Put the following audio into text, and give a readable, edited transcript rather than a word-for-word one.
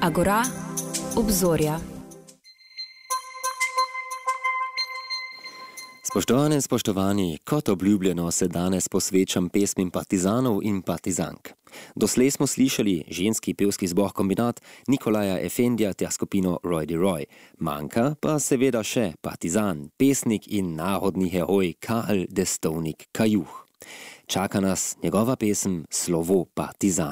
Agora, obzorja. Spoštovane in spoštovani, kot obljubljeno se danes posvečam pesmim partizanov in partizank. Doslej smo slišali ženski pevski zbor Kombinat Nikolaja Efendija ter skupino Roy de Roy. Manjka pa seveda še partizan, pesnik in narodni heroj Karl Destovnik Kajuh. Čaka nas njegova pesem Slovo partizana.